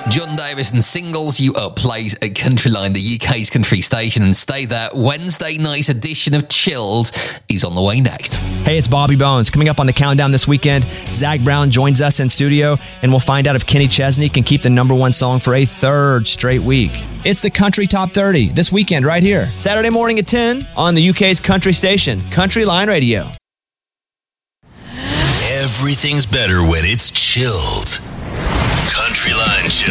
John Davis and Singles You Up plays at Countryline, the UK's country station, and stay there. Wednesday night's edition of Chilled is on the way next. Hey, it's Bobby Bones. Coming up on the countdown this weekend, Zach Brown joins us in studio, and we'll find out if Kenny Chesney can keep the number one song for a third straight week. It's the Country Top 30 this weekend right here, Saturday morning at 10 on the UK's country station, Countryline Radio. Everything's better when it's chilled. Countryline Chilled.